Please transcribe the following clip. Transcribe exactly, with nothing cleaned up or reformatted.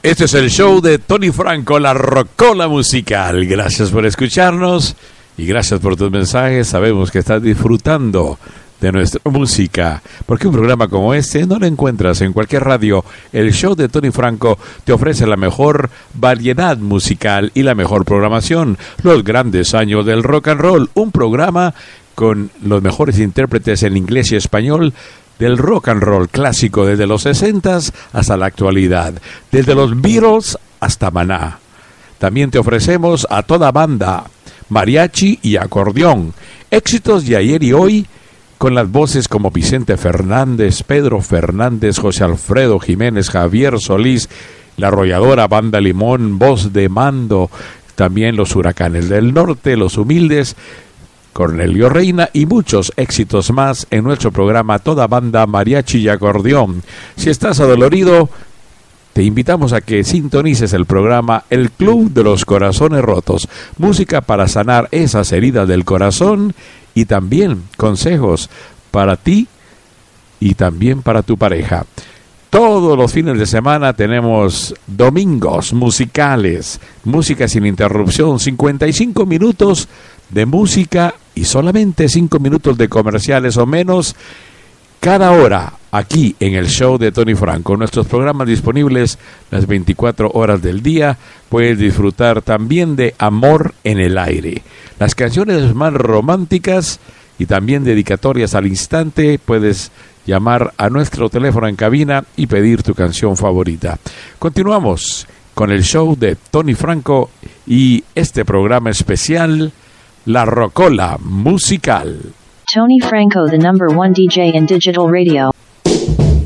Este es el show de Tony Franco, la Rocola Musical. Gracias por escucharnos y gracias por tus mensajes. Sabemos que estás disfrutando de nuestra música, porque un programa como este no lo encuentras en cualquier radio. El show de Tony Franco te ofrece la mejor variedad musical y la mejor programación, los grandes años del rock and roll, un programa con los mejores intérpretes en inglés y español del rock and roll clásico desde los sesentas hasta la actualidad, desde los Beatles hasta Maná. También te ofrecemos a toda banda, mariachi y acordeón, éxitos de ayer y hoy, con las voces como Vicente Fernández, Pedro Fernández, José Alfredo Jiménez, Javier Solís, la arrolladora Banda Limón, Voz de Mando, también los Huracanes del Norte, los Humildes, Cornelio Reina y muchos éxitos más en nuestro programa Toda Banda, Mariachi y Acordeón. Si estás adolorido, te invitamos a que sintonices el programa El Club de los Corazones Rotos, música para sanar esas heridas del corazón y también consejos para ti y también para tu pareja. Todos los fines de semana tenemos domingos musicales, música sin interrupción, cincuenta y cinco minutos de música y solamente cinco minutos de comerciales o menos cada hora aquí en el show de Tony Franco. Nuestros programas disponibles las veinticuatro horas del día. Puedes disfrutar también de Amor en el Aire, las canciones más románticas y también dedicatorias al instante. Puedes llamar a nuestro teléfono en cabina y pedir tu canción favorita. Continuamos con el show de Tony Franco y este programa especial, La Rocola Musical. Tony Franco, the number one D J in digital radio.